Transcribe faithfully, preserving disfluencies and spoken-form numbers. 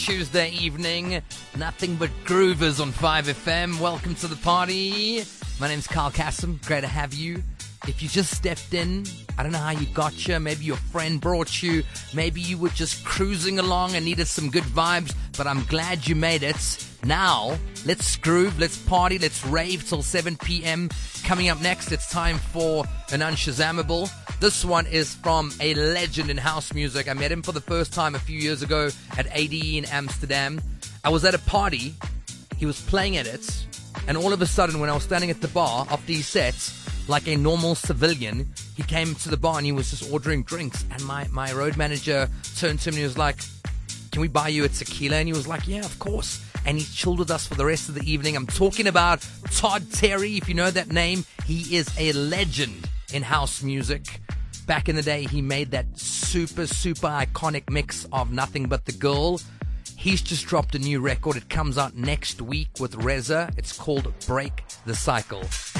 Tuesday evening, nothing but groovers on five F M. Welcome to the party. My name's Carl Kassem. Great to have you. If you just stepped in, I don't know how you got here. Maybe your friend brought you. Maybe you were just cruising along and needed some good vibes, but I'm glad you made it. Now, let's groove, let's party, let's rave till seven p.m. Coming up next, it's time for an Unshazammable. This one is from a legend in house music. I met him for the first time a few years ago at A D E in Amsterdam. I was at a party. He was playing at it. And all of a sudden, when I was standing at the bar after he set, like a normal civilian, he came to the bar and he was just ordering drinks. And my, my road manager turned to him and he was like, "Can we buy you a tequila?" And he was like, "Yeah, of course." And he chilled with us for the rest of the evening. I'm talking about Todd Terry. If you know that name, he is a legend in house music. Back in the day, he made that super, super iconic mix of Nothing But the Girl. He's just dropped a new record. It comes out next week with Reza. It's called Break the Cycle.